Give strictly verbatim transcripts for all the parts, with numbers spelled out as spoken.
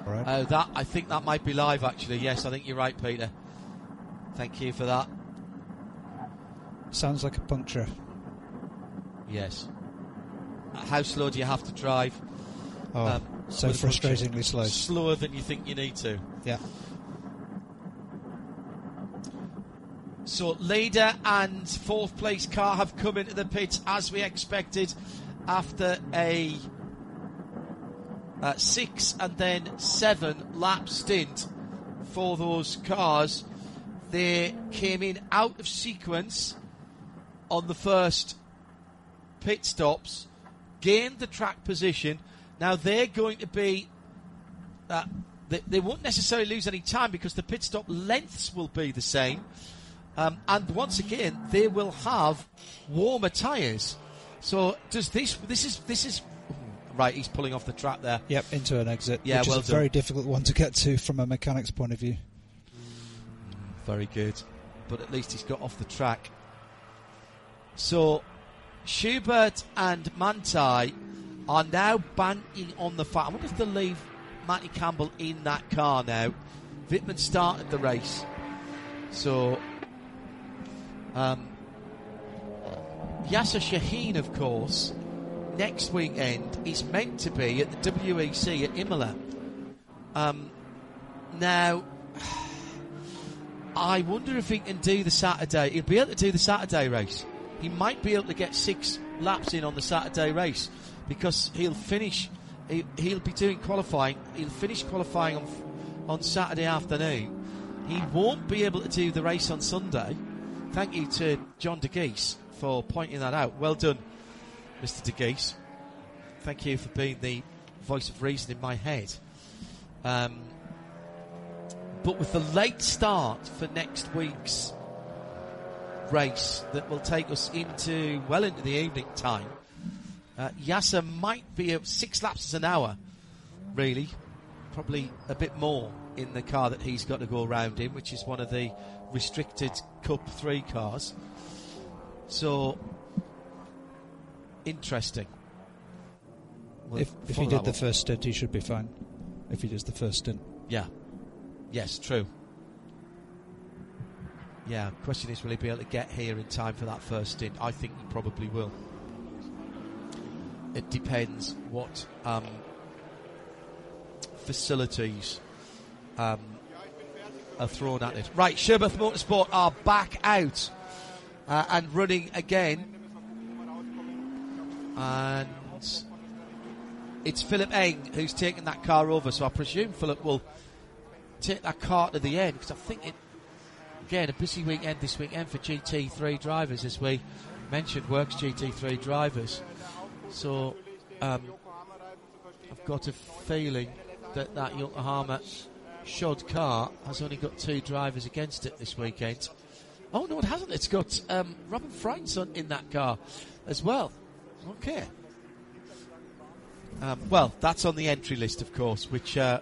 Right. Oh, that I think that might be live, actually. Yes, I think you're right, Peter. Thank you for that. Sounds like a puncture. Yes. How slow do you have to drive? Oh, um, so frustratingly slow. Slower than you think you need to. Yeah. So leader and fourth place car have come into the pits as we expected after a uh, six and then seven lap stint for those cars. They came in out of sequence on the first pit stops, gained the track position. Now they're going to be uh, they, they won't necessarily lose any time because the pit stop lengths will be the same. Um, and once again, they will have warmer tyres. So does this? This is this is right. He's pulling off the track there. Yep, into an exit. Yeah, which well is a done. very difficult one to get to from a mechanic's point of view. Very good, but at least he's got off the track. So Schubert and Manthey are now banking on the fact. I wonder if they'll leave Matty Campbell in that car now. Wittmann started the race, so. Um, Yasser Shaheen, of course, next weekend is meant to be at the W E C at Imola. Um, now, I wonder if he can do the Saturday. He'll be able to do the Saturday race. He might be able to get six laps in on the Saturday race because he'll finish. He, he'll be doing qualifying. He'll finish qualifying on on Saturday afternoon. He won't be able to do the race on Sunday. Thank you to John de Geese for pointing that out. Well done, Mister de Geese. Thank you for being the voice of reason in my head. Um, but with the late start for next week's race that will take us into, well into the evening time, uh, Yasser might be at six laps an hour, really. Probably a bit more in the car that he's got to go around in, which is one of the restricted Cup three cars. So interesting. We'll if if he did the first stint, he should be fine. If he does the first stint. Yeah. Yes, true. Yeah, question is, will he be able to get here in time for that first stint? I think he probably will. It depends what um, facilities um, are thrown at it. Right, Sherberth Motorsport are back out uh, and running again. And it's Philip Eng who's taken that car over, so I presume Philip will take that car to the end, because I think it, again, a busy weekend this weekend for G T three drivers, as we mentioned, Works G T three drivers. So um, I've got a feeling that that Yokohama Shod car has only got two drivers against it this weekend. Oh no, it hasn't. It's got um, Robin Freitz in that car as well. Okay. Um, well, that's on the entry list, of course, which uh,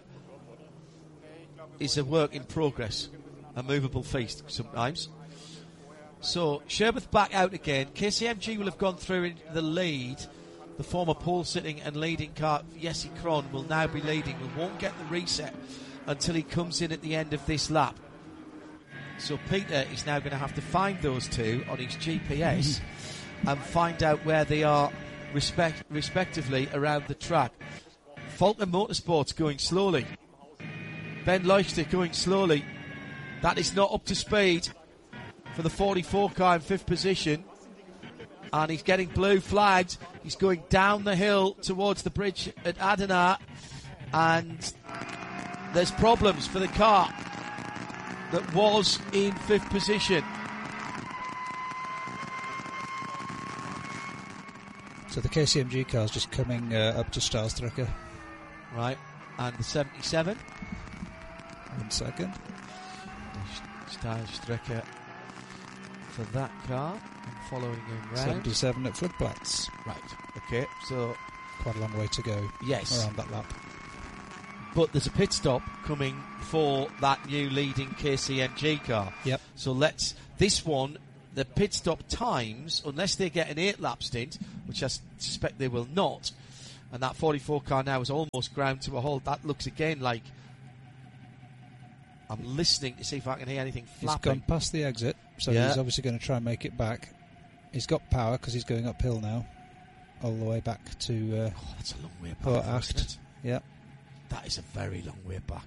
is a work in progress, a movable feast sometimes. So Sherberth back out again. K C M G will have gone through in the lead. The former pole sitting and leading car, Jesse Kron, will now be leading. We won't get the reset until he comes in at the end of this lap. So Peter is now going to have to find those two on his G P S and find out where they are respect, respectively around the track. Falcon Motorsports going slowly. Ben Leuchter going slowly. That is not up to speed for the forty-four car in fifth position. And he's getting blue flagged. He's going down the hill towards the bridge at Adana. And there's problems for the car that was in fifth position. So the K C M G car is just coming uh, up to Stahlstrecker. Right. And the seventy-seven. One second. Stahlstrecker for that car. And following him round. seventy-seven at Floodplatz. Right. Okay. So quite a long way to go. Yes. Around that lap. But there's a pit stop coming for that new leading K C M G car. Yep. So let's, this one, the pit stop times, unless they get an eight lap stint, which I suspect they will not, And that forty-four car now is almost ground to a halt. That looks again like... I'm listening to see if I can hear anything flapping. He's gone past the exit, so yeah. he's obviously going to try and make it back. He's got power because he's going uphill now, all the way back to... Uh, oh, that's a long way back, Port isn't Aft. it? Yeah. That is a very long way back.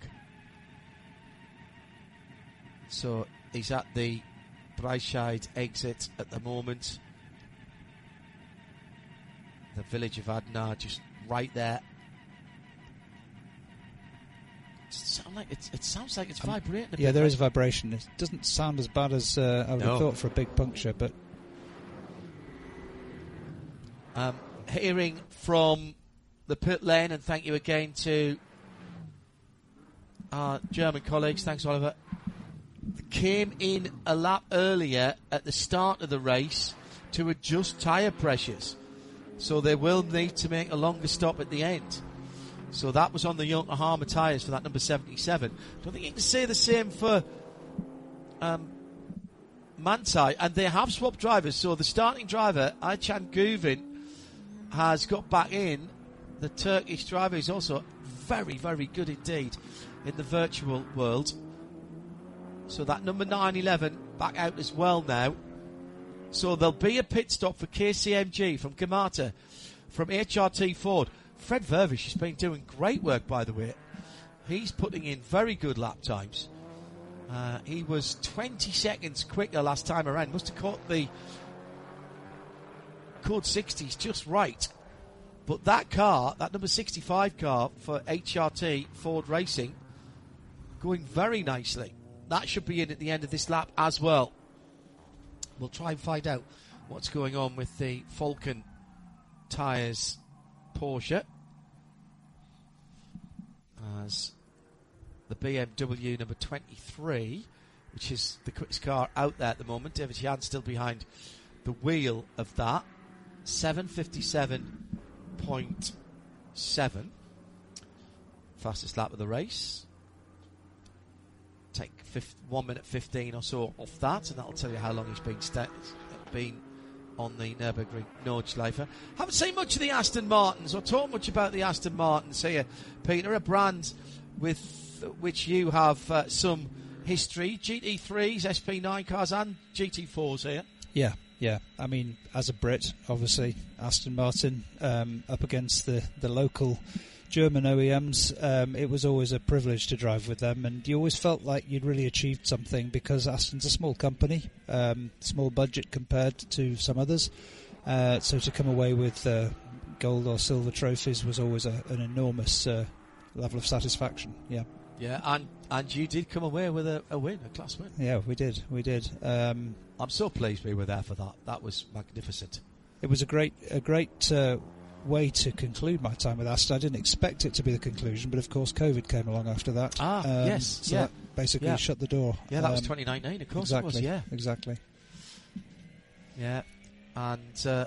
So he's at the Breisscheid exit at the moment. The village of Adnar just right there. Sound like it's, it sounds like it's um, vibrating a yeah, bit. there like. is vibration. It doesn't sound as bad as uh, I would no. have thought for a big puncture, but... Um, hearing from the pit lane, and thank you again to our German colleagues, thanks Oliver, came in a lap earlier at the start of the race to adjust tyre pressures. So they will need to make a longer stop at the end. So that was on the Yokohama tyres for that number seventy-seven. Don't think you can say the same for um, Manthey. And they have swapped drivers. So the starting driver, Aycan Guvin, has got back in. The Turkish driver is also very, very good indeed in the virtual world. So that number nine eleven back out as well now. So there'll be a pit stop for K C M G from Gamata, from H R T Ford. Fred Vervish has been doing great work, by the way. He's putting in very good lap times. Uh, he was twenty seconds quicker last time around. Must have caught the code sixties just right. But that car, that number sixty-five car for H R T Ford Racing, going very nicely. That should be in at the end of this lap as well. We'll try and find out what's going on with the Falcon tyres Porsche, as the B M W number twenty-three, which is the quickest car out there at the moment. David Jan still behind the wheel of that. seven fifty-seven point seven. Fastest lap of the race. Take fifth, one minute fifteen or so off that, and that'll tell you how long he's been, sta- been on the Nürburgring Nordschleife. Haven't seen much of the Aston Martins or talked much about the Aston Martins here, Peter, a brand with which you have uh, some history. G T threes, S P nine cars and G T fours here. Yeah, yeah. I mean, as a Brit, obviously, Aston Martin um, up against the, the local German O E Ms, um, it was always a privilege to drive with them, and you always felt like you'd really achieved something because Aston's a small company, um, small budget compared to some others, uh, so to come away with uh, gold or silver trophies was always a, an enormous uh, level of satisfaction. Yeah, yeah, and and you did come away with a, a win, a class win. Yeah, we did, we did. Um, I'm so pleased we were there for that. That was magnificent. It was a great, a great. Uh, way to conclude my time with Aston. I didn't expect it to be the conclusion, but of course COVID came along after that. Ah, um, yes, so yeah. that basically yeah. shut the door. Yeah, that um, was twenty nineteen, of course exactly, it was, yeah. Exactly. Yeah, and uh,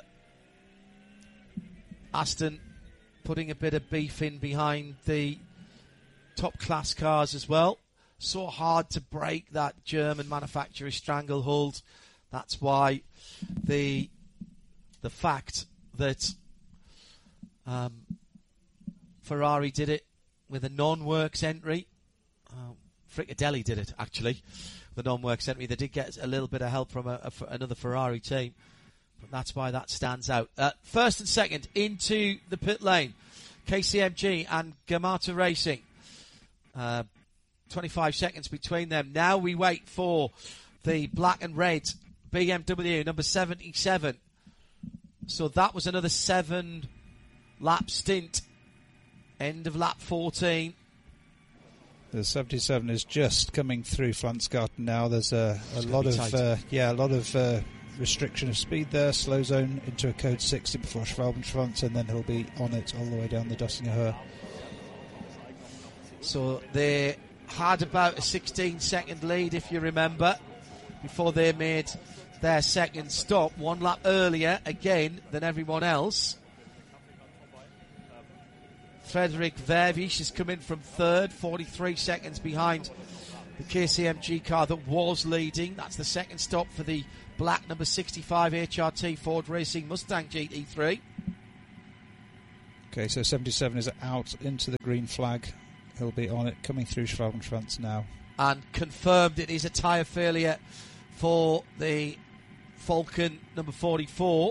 Aston putting a bit of beef in behind the top class cars as well. So hard to break that German manufacturer's stranglehold. That's why the the fact that Um, Ferrari did it with a non-works entry. Uh, Frickadelli did it, actually, the non-works entry. They did get a little bit of help from a, a, another Ferrari team, but that's why that stands out. Uh, first and second into the pit lane, K C M G and Gamata Racing. Uh, twenty-five seconds between them. Now we wait for the black and red B M W number seventy-seven. So that was another seven lap stint. End of lap fourteen. The seventy-seven is just coming through Flansgarten now. There's a, a lot of uh, yeah, a lot of uh, restriction of speed there. Slow zone into a code sixty before Schwalbenschwanz, and then he'll be on it all the way down the Döttinger Höhe. So they had about a sixteen second lead, if you remember, before they made their second stop. One lap earlier again than everyone else. Frederik Vervish has come in from third, forty-three seconds behind the K C M G car that was leading. That's the second stop for the black number sixty-five H R T Ford Racing Mustang G T three. Okay, so seventy-seven is out into the green flag. He'll be on it, coming through Schwalbenschwanz now. And confirmed it is a tyre failure for the Falcon number forty-four.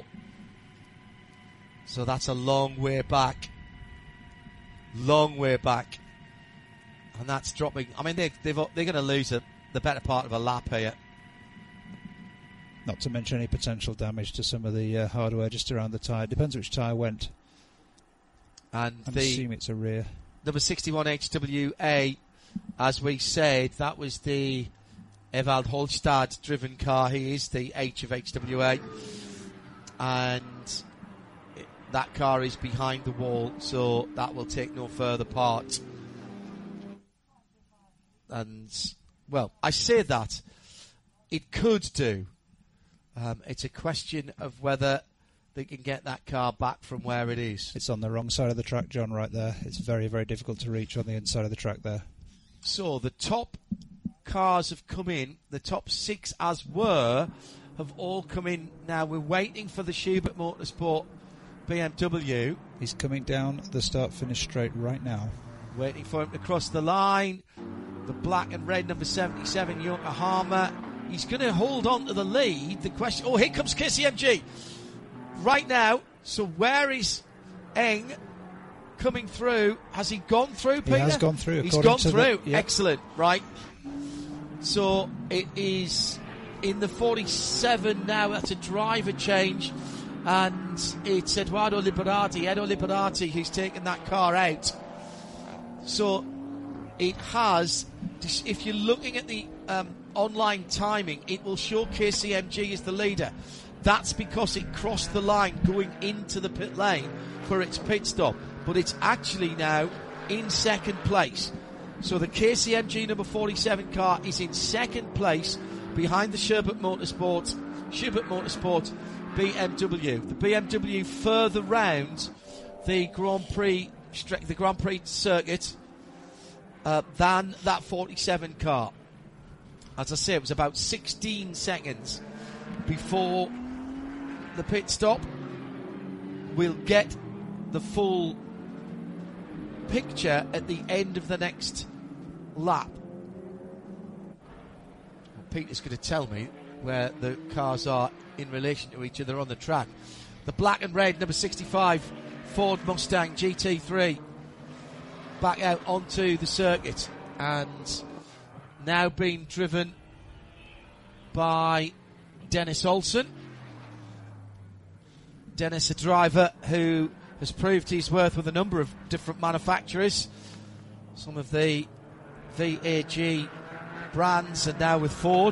So that's a long way back. Long way back. And that's dropping. I mean, they, they've, they're going to lose a, the better part of a lap here. Not to mention any potential damage to some of the uh, hardware just around the tyre. Depends which tyre went. And I the assume it's a rear. Number sixty-one H W A, as we said, that was the Ewald Holstad driven car. He is the H of H W A. And it, that car is behind the wall, so that will take no further part. And, well, I say that. It could do. Um, it's a question of whether they can get that car back from where it is. It's on the wrong side of the track, John, right there. It's very, very difficult to reach on the inside of the track there. So the top cars have come in. The top six, as were, have all come in. Now we're waiting for the Schubert Motorsport B M W. He's coming down the start-finish straight right now. Waiting for him to cross the line. The black and red number seventy-seven, Yokohama. He's going to hold on to the lead. The question... Oh, here comes K C M G. Right now. So where is Eng coming through? Has he gone through, Peter? He has gone through. He's gone through. The, yep. Excellent. Right. So it is in the forty-seven now. That's a driver change. And it's Eduardo Liberati, Edo Liberati, who's taken that car out. So it has... If you're looking at the um, online timing, it will show K C M G as the leader. That's because it crossed the line going into the pit lane for its pit stop. But it's actually now in second place. So the K C M G number forty-seven car is in second place behind the Schubert Motorsport, Schubert Motorsport B M W. The B M W further round the Grand Prix, the Grand Prix circuit uh, than that forty-seven car. As I say, it was about sixteen seconds before the pit stop. We'll get the full picture at the end of the next lap. Peter's going to tell me where the cars are in relation to each other on the track. The black and red number sixty-five Ford Mustang G T three back out onto the circuit and now being driven by Dennis Olsen. Dennis, a driver who has proved his worth with a number of different manufacturers. Some of the V A G brands, and now with Ford.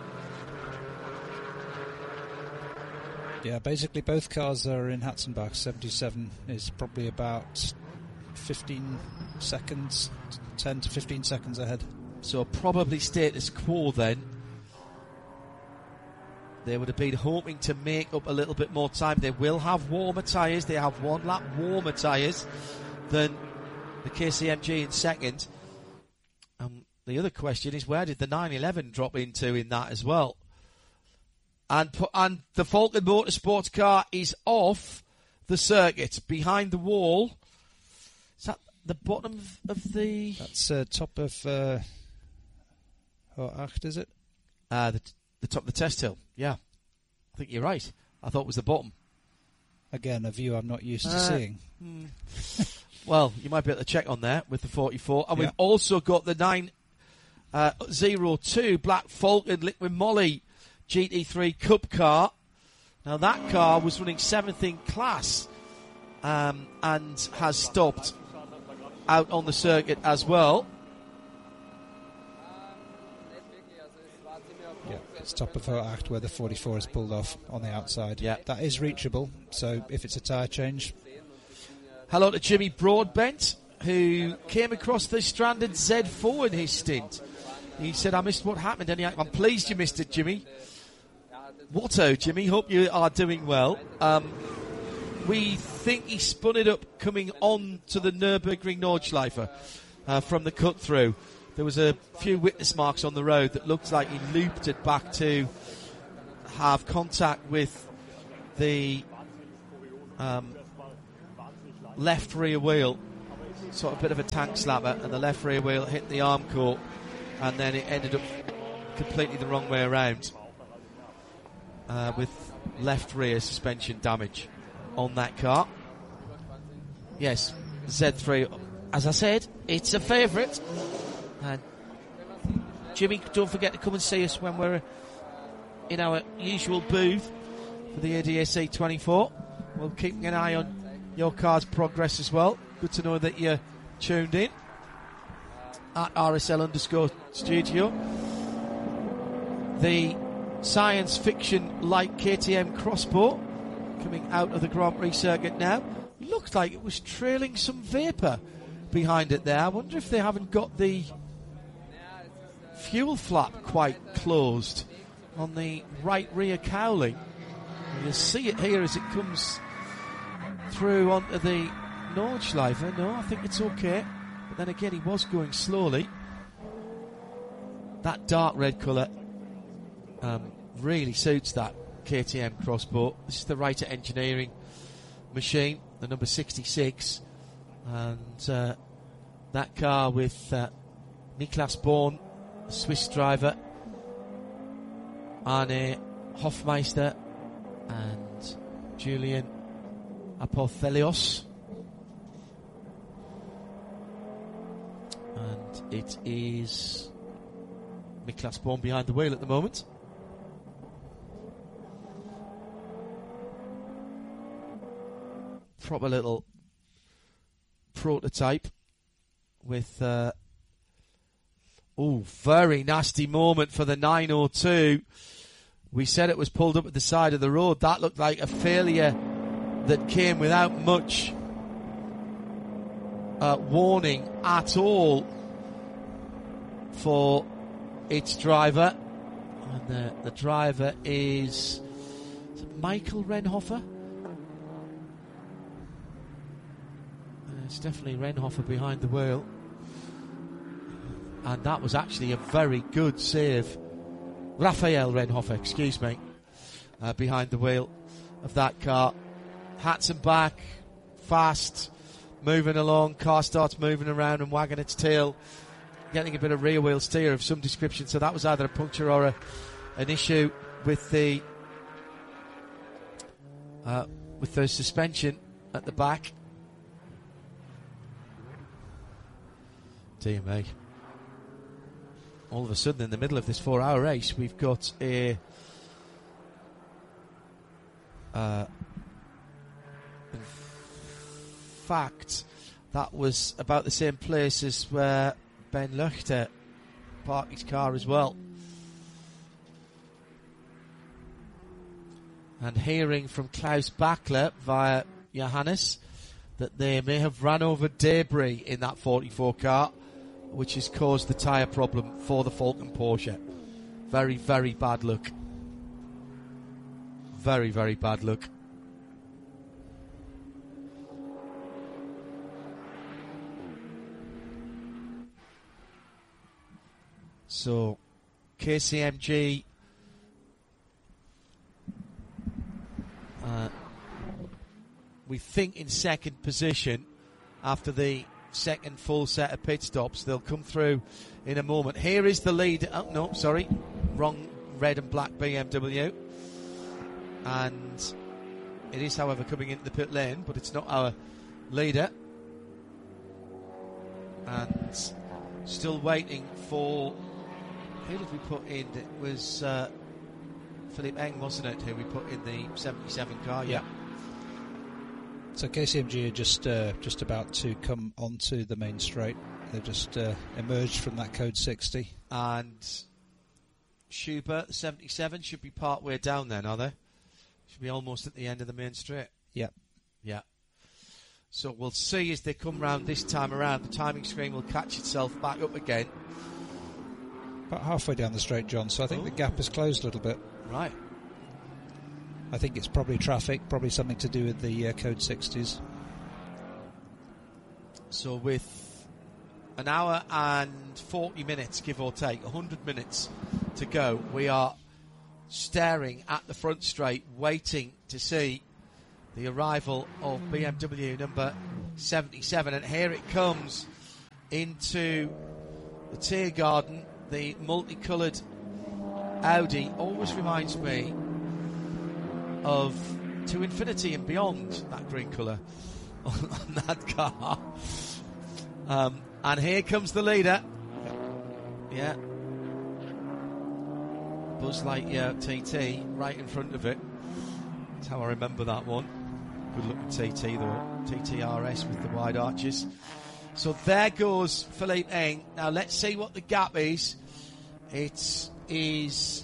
Yeah, basically both cars are in Hatzenbach. seventy-seven is probably about fifteen seconds, ten to fifteen seconds ahead. So probably status quo then. They would have been hoping to make up a little bit more time. They will have warmer tyres. They have one lap warmer tyres than the K C M G in second. Um, the other question is, where did the nine eleven drop into in that as well? And and the Falcon Motorsports car is off the circuit, behind the wall. Is that the bottom of, of the... That's uh, top of... Uh, oh, acht, is it? Uh, the, the top of the test hill, yeah. I think you're right. I thought it was the bottom. Again, a view I'm not used to uh, seeing. Hmm. Well, you might be able to check on there with the forty-four. And yeah. we've also got the nine oh two Black Falcon Liquid Moly G T three Cup car. Now that car was running seventh in class um, and has stopped out on the circuit as well. Yeah, it's top of acht where the forty-four is pulled off on the outside. Yeah. That is reachable, so if it's a tyre change. Hello to Jimmy Broadbent, who came across the stranded Z four in his stint. He said, I missed what happened. And he, I'm pleased you missed it, Jimmy. Watto, Jimmy, hope you are doing well. Um, we think he spun it up coming on to the Nürburgring Nordschleife uh, from the cut-through. There was a few witness marks on the road that looked like he looped it back to have contact with the um, left rear wheel, sort of a bit of a tank slapper, and the left rear wheel hit the arm core, and then it ended up completely the wrong way around uh, with left rear suspension damage on that car. Yes, Z three, as I said, it's a favourite. And Jimmy, don't forget to come and see us when we're in our usual booth for the A D A C twenty-four. We'll keep an eye on your car's progress as well. Good to know that you're tuned in at R S L underscore studio. The science fiction like K T M Crossbow coming out of the Grand Prix circuit now. Looked like it was trailing some vapour behind it there. I wonder if they haven't got the fuel flap quite closed on the right rear cowling. You'll see it here as it comes through onto the Nordschleife. No, I think it's okay. But then again, he was going slowly. That dark red colour um, really suits that K T M Crossbow. This is the Writer Engineering machine, the number sixty-six. And uh, that car with uh, Niklas Born, the Swiss driver, Arne Hofmeister and Julian Apothelios. And it is Niklas Born behind the wheel at the moment. Proper little prototype with uh, oh, very nasty moment for the nine oh two. We said it was pulled up at the side of the road. That looked like a failure that came without much uh, warning at all for its driver. And the, the driver is, is it Michael Renhofer? It's definitely Renhofer behind the wheel. And that was actually a very good save. Raphael Renhofer, excuse me, uh, behind the wheel of that car. Hatson back, fast, moving along. Car starts moving around and wagging its tail, getting a bit of rear wheel steer of some description. So that was either a puncture or a, an issue with the uh, with the suspension at the back. Dear me. All of a sudden, in the middle of this four-hour race, we've got a... Uh, in fact, that was about the same place as where Ben Luchter parked his car as well. And hearing from Klaus Bachler via Johannes that they may have ran over debris in that forty-four car, which has caused the tyre problem for the Falcon Porsche. Very, very bad luck. Very, very bad luck. So, K C M G uh, we think in second position after the second full set of pit stops. They'll come through in a moment. Here is the lead. Oh, no, sorry. Wrong red and black B M W. And it is, however, coming into the pit lane, but it's not our leader. And still waiting for... Who did we put in? It was uh, Philippe Eng, wasn't it, who we put in the seventy-seven car? Yeah. So K C M G are just uh, just about to come onto the main straight. They've just uh, emerged from that code sixty. And Schubert, the seventy-seven, should be part way down then, are they? Should be almost at the end of the main straight. Yeah. Yeah. So we'll see as they come round this time around. The timing screen will catch itself back up again. About halfway down the straight, John, so I think oh. the gap has closed a little bit. Right. I think it's probably traffic, probably something to do with the uh, code sixties. So with an hour and forty minutes, give or take, one hundred minutes to go, we are staring at the front straight, waiting to see the arrival of B M W number seventy-seven, and here it comes into the Tiergarten. The multicoloured Audi always reminds me of To Infinity and Beyond, that green colour on, on that car. Um, and here comes the leader. Yeah. Buzz Lightyear T T right in front of it. That's how I remember that one. Good looking T T though. T T R S with the wide arches. So there goes Philippe Eng. Now let's see what the gap is. It is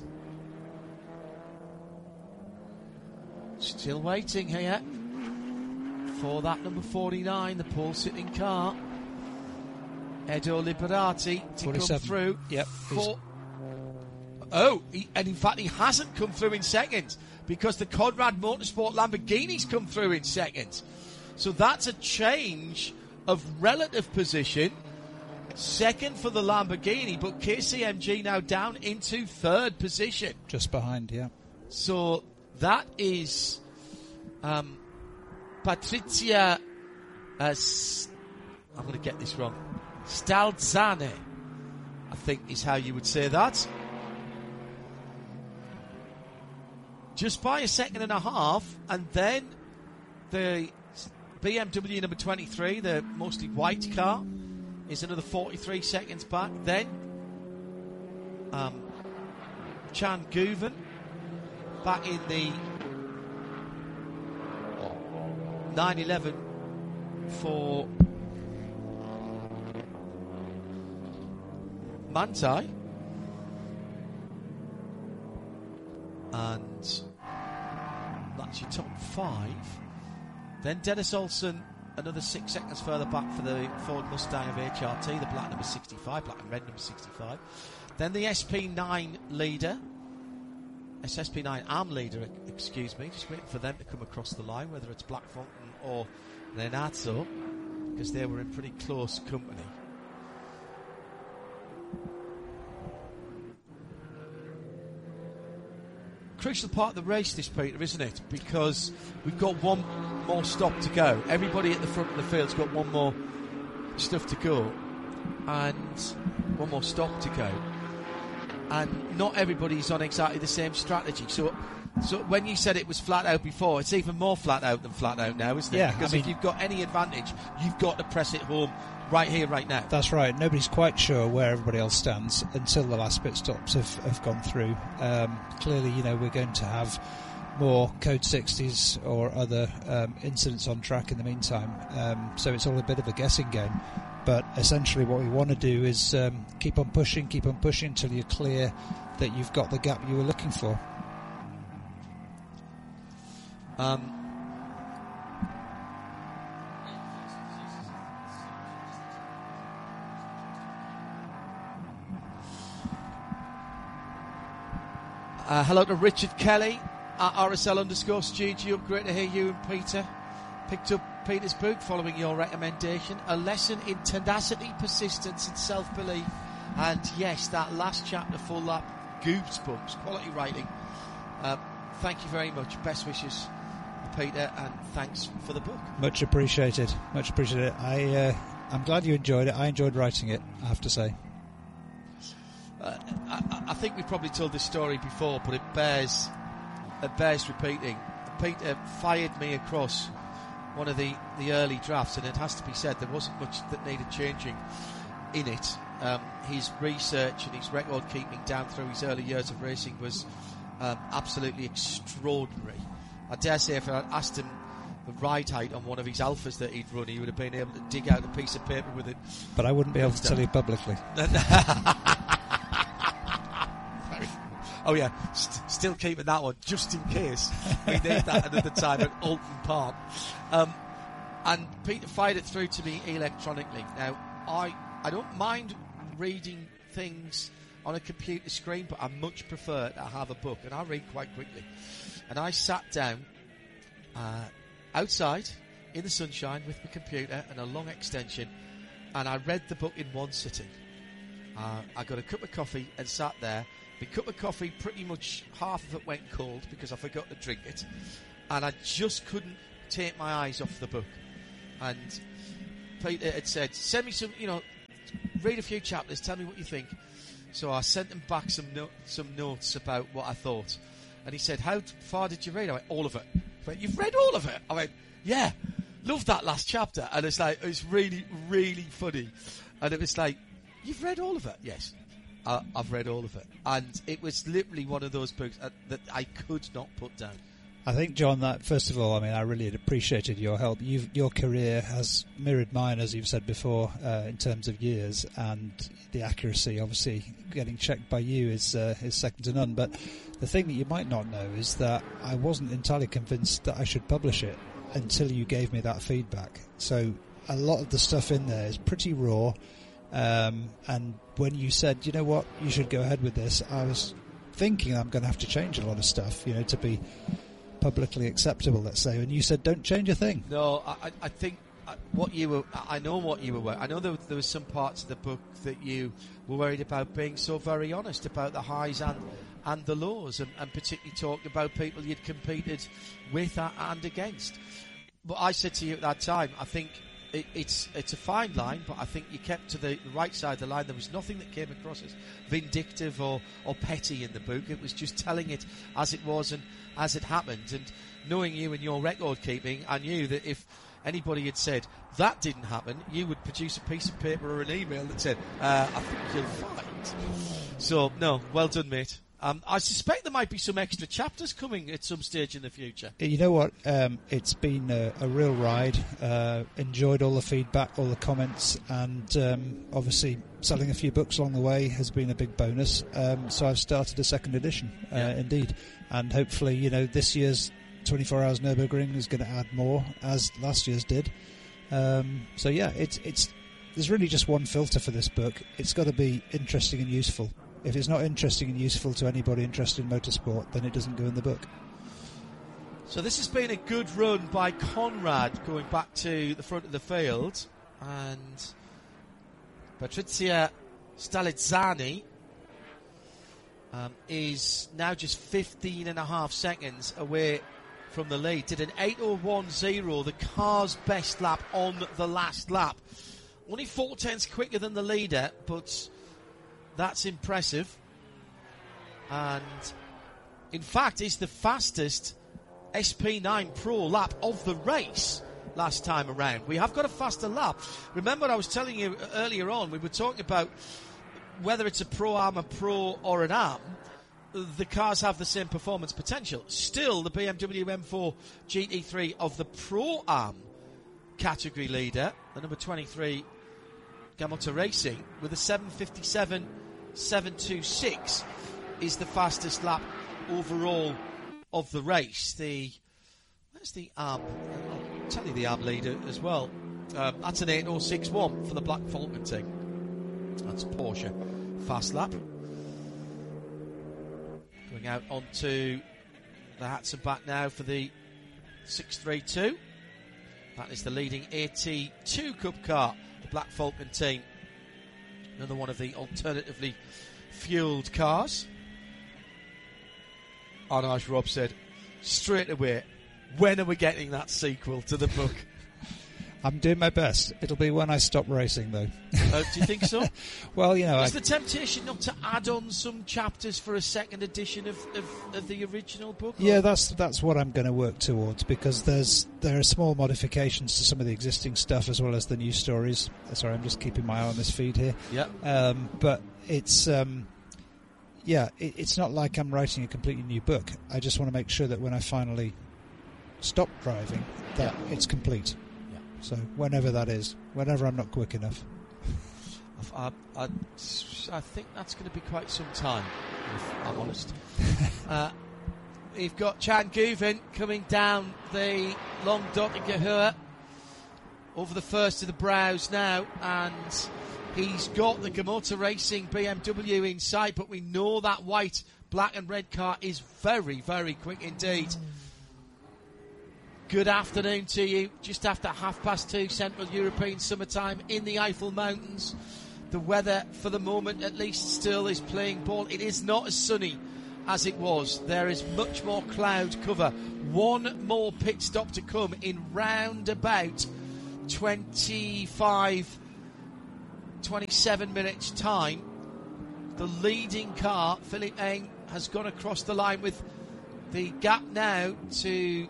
still waiting here for that number forty-nine, the pole sitting car. Edo Liberati to come through. Yep. For, oh, he, and in fact he hasn't come through in second because the Conrad Motorsport Lamborghini's come through in second. So that's a change of relative position. Second for the Lamborghini, but K C M G now down into third position. Just behind, yeah. So that is um, Patrizia, uh, S- I'm going to get this wrong, Stalzane, I think is how you would say that. Just by a second and a half, and then the B M W number twenty-three, the mostly white car, is another forty-three seconds back. Then um, Chan Guven back in the nine eleven for Manthey. And that's your top five. Then Dennis Olsen, another six seconds further back for the Ford Mustang of H R T, the black number sixty-five, black and red number sixty-five. Then the S P nine leader, S P nine A M leader, excuse me, just waiting for them to come across the line, whether it's Black Fountain or Renato, because they were in pretty close company. Crucial part of the race, this, Peter, isn't it? Because we've got one more stop to go. Everybody at the front of the field's got one more stuff to go, and one more stop to go. And not everybody's on exactly the same strategy. So, so when you said it was flat out before, it's even more flat out than flat out now, isn't it? Yeah, because I if mean, you've got any advantage, you've got to press it home right here, right now. That's right. Nobody's quite sure where everybody else stands until the last pit stops have, have gone through. Um, clearly, you know, we're going to have more Code sixties or other um, incidents on track in the meantime. Um, so it's all a bit of a guessing game. But essentially what we want to do is um, keep on pushing, keep on pushing until you're clear that you've got the gap you were looking for. Um, uh, hello to Richard Kelly at R S L underscore studio. Great to hear you and Peter. Picked up Peter's book following your recommendation. A lesson in tenacity, persistence and self-belief. And yes, that last chapter, full lap, goosebumps, quality writing. Uh, thank you very much. Best wishes, Peter, and thanks for the book. Much appreciated. Much appreciated. I, uh, I'm glad you enjoyed it. I enjoyed writing it, I have to say. Uh, I, I think we've probably told this story before, but it bears, it bears repeating. Peter fired me across one of the, the early drafts, and it has to be said there wasn't much that needed changing in it. Um, his research and his record keeping down through his early years of racing was um, absolutely extraordinary. I dare say if I had asked him the ride height on one of his Alphas that he'd run, he would have been able to dig out a piece of paper with it. But I wouldn't be able to tell you publicly. Oh yeah, St- still keeping that one just in case we need that another time at Alton Park. Um, and Peter fired it through to me electronically. Now, I I don't mind reading things on a computer screen, but I much prefer to have a book, and I read quite quickly. And I sat down uh, outside in the sunshine with my computer and a long extension, and I read the book in one sitting. Uh, I got a cup of coffee and sat there. My cup of coffee, pretty much half of it went cold because I forgot to drink it, and I just couldn't take my eyes off the book. And Peter had said, send me some, you know, read a few chapters, tell me what you think. So I sent him back some no- some notes about what I thought. And he said, how far did you read? I went, all of it. He went, you've read all of it? I went, yeah. Love that last chapter. And it's like, it's really, really funny. And it was like, you've read all of it? Yes. I, I've read all of it. And it was literally one of those books uh, that I could not put down. I think, John, that first of all, I mean, I really appreciated your help. You've, your career has mirrored mine, as you've said before, uh, in terms of years, and the accuracy, obviously, getting checked by you is uh, is second to none. But the thing that you might not know is that I wasn't entirely convinced that I should publish it until you gave me that feedback. So a lot of the stuff in there is pretty raw, um, and when you said, you know what, you should go ahead with this, I was thinking I'm going to have to change a lot of stuff, you know, to be publicly acceptable, let's say, and you said don't change a thing. No, I, I think what you were, I know what you were, I know there, there were some parts of the book that you were worried about being so very honest about the highs and and the lows, and, and particularly talking about people you'd competed with and against. But I said to you at that time, I think it, it's it's a fine line, but I think you kept to the, the right side of the line. There was nothing that came across as vindictive or, or petty in the book. It was just telling it as it was and as it happened. And knowing you and your record keeping, I knew that if anybody had said that didn't happen, you would produce a piece of paper or an email that said, uh, I think you'll find. So, no, well done, mate. Um, I suspect there might be some extra chapters coming at some stage in the future. You know what? Um, it's been a, a real ride. Uh, enjoyed all the feedback, all the comments, and um, obviously selling a few books along the way has been a big bonus. Um, so I've started a second edition, uh, yeah. indeed. And hopefully, you know, this year's twenty-four hours Nürburgring is going to add more, as last year's did. Um, so yeah, it's it's there's really just one filter for this book. It's got to be interesting and useful. If it's not interesting and useful to anybody interested in motorsport, then it doesn't go in the book. So this has been a good run by Conrad going back to the front of the field. And Patrizia Stalizzani um, is now just fifteen and a half seconds away from the lead. Did an eight oh one oh, the car's best lap on the last lap. Only four tenths quicker than the leader, but that's impressive. And in fact, it's the fastest S P nine Pro lap of the race last time around. We have got a faster lap. Remember, I was telling you earlier on, we were talking about whether it's a Pro-Am, a Pro or an Am, the cars have the same performance potential. Still, the B M W M four G T three of the Pro-Am category leader, the number twenty-three Gamotta Racing, with a seven fifty-seven seven twenty-six, is the fastest lap overall of the race. The where's the Am? I'll tell you the Am leader as well. Um, that's an eight oh six one for the Black Falcon team. That's Porsche fast lap. Going out onto the hats and back now for the six thirty-two. That is the leading A T two Cup car, the Black Falcon team. Another one of the alternatively fueled cars. And as Rob said, straight away, when are we getting that sequel to the book? I'm doing my best. It'll be when I stop racing, though. Uh, do you think so? Well, you know... Is I... the temptation not to add on some chapters for a second edition of, of, of the original book? Or? Yeah, that's that's what I'm going to work towards, because there's there are small modifications to some of the existing stuff as well as the new stories. Sorry, I'm just keeping my eye on this feed here. Yeah. Um, but it's... Um, yeah, it, it's not like I'm writing a completely new book. I just want to make sure that when I finally stop driving, that yeah. it's complete. So whenever that is, whenever I'm not quick enough. I, I, I think that's going to be quite some time, if I'm honest. uh, we've got Chan Guven coming down the long Dottinger over the first of the brows now, and he's got the Gamotta Racing B M W in sight, but we know that white, black and red car is very, very quick indeed. Good afternoon to you. Just after half past two Central European summertime in the Eifel Mountains. The weather, for the moment at least, still is playing ball. It is not as sunny as it was. There is much more cloud cover. One more pit stop to come in round about twenty-five, twenty-seven minutes time, the leading car, Philippe Eng, has gone across the line with the gap now to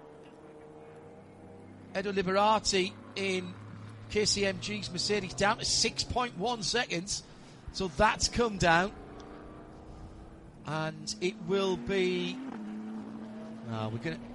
Edo Liberati in K C M G's Mercedes down to six point one seconds. So that's come down. And it will be... No, we're going to...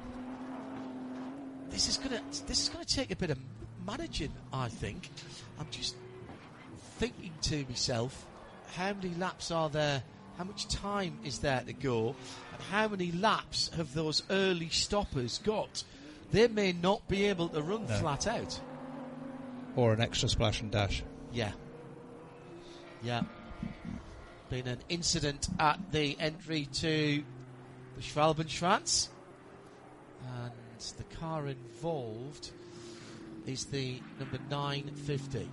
This is going to this is going to take a bit of managing, I think. I'm just thinking to myself, how many laps are there? How much time is there to go? And how many laps have those early stoppers got? They may not be able to run no. flat out. Or an extra splash and dash. Yeah. Yeah. Been an incident at the entry to the Schwalbenschwanz. And the car involved is the number nine fifty.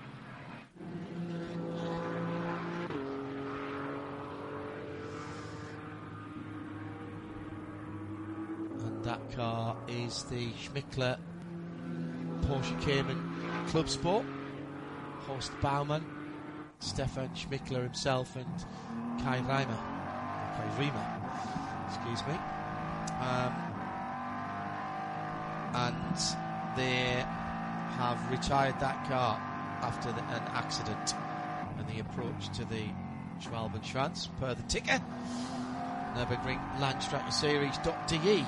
And that car is the Schmickler Porsche Cayman Club Sport. Horst Baumann, Stefan Schmickler himself, and Kai Reimer. Kai Riemer, excuse me. Um, and they have retired that car after the, an accident and the approach to the Schwalbenschwanz per the ticker. Nürburgring Landstrecke Series.de.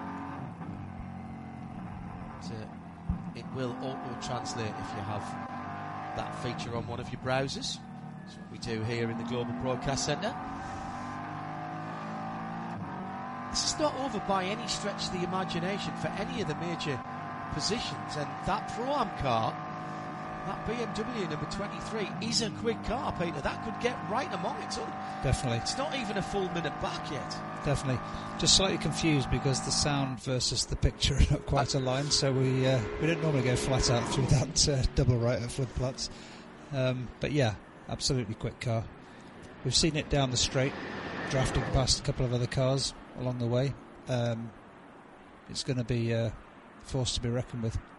So it will auto-translate if you have that feature on one of your browsers. That's what we do here in the Global Broadcast Centre. This is not over by any stretch of the imagination for any of the major positions, and that Pro-Am car, that B M W number twenty-three, is a quick car, Peter. That could get right among its own. Definitely. It's not even a full minute back yet. Definitely. Just slightly confused because the sound versus the picture are not quite aligned, so we uh, we didn't normally go flat out through that uh, double right of Flodplatz. Um, but yeah, absolutely quick car. We've seen it down the straight, drafting past a couple of other cars along the way. Um, it's going to be a force to be reckoned with.